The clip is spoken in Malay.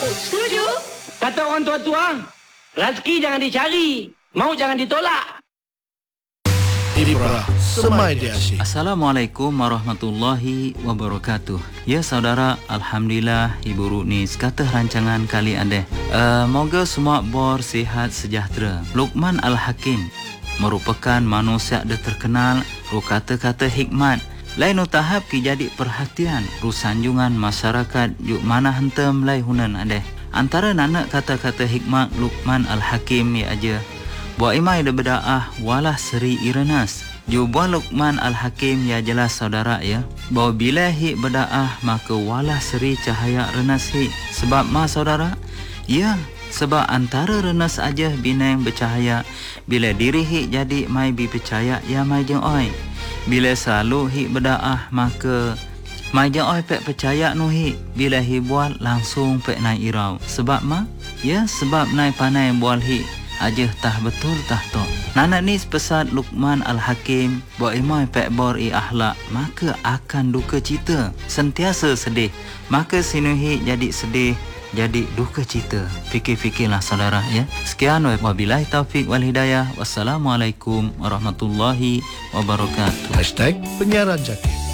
Setuju? Kata orang tua-tua, rezeki jangan dicari, mau jangan ditolak. Ibrah Semai di Asyik. Assalamualaikum warahmatullahi wabarakatuh. Ya saudara, Alhamdulillah Ibu Ruknis kata rancangan kali anda. Moga semua bor sihat sejahtera. Luqman Al-Hakim merupakan manusia yang terkenal ru kata-kata hikmat. Lain tahap ki jadi perhatian ru sanjungan masyarakat yuk mana hentem lai hunan anda. Antara nanak kata-kata hikmat Luqman Al-Hakim ya aja. Buat imai de bedaah walah seri iranas. Jubah Luqman Al-Hakim ya jelas saudara ya. Bahawa bila hik bedaah maka walah seri cahaya renas hik. Sebab ma saudara? Ya, sebab antara renas aja binang bercahaya. Bila diri hik jadi mai bi percaya ya mai jeng oi. Bila selalu hik bedaah maka mai jeng oi pek percaya nu hik. Bila hik buat langsung pek naik irau. Sebab ma? Ya, sebab naik panai buat hik aja tah betul tah to. Nana ni pesan Luqman Al-Hakim buat imai pek bor i akhlak maka akan duka cita. Sentiasa sedih maka sinuhi jadi sedih jadi duka cita. Fikir-fikirlah saudara ya. Sekian wabillahi taufik wal hidayah. Wassalamualaikum warahmatullahi wabarakatuh. #penyiaran jaki.